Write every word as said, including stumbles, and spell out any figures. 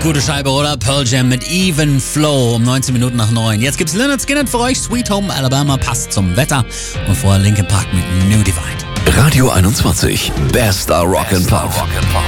gute Scheibe, oder? Pearl Jam mit Even Flow um neunzehn Minuten nach neun. Jetzt gibt's Lynyrd Skynyrd für euch. Sweet Home Alabama passt zum Wetter. Und vorher Linkin Park mit New Divide. Radio einundzwanzig. Bester Rock and Pop.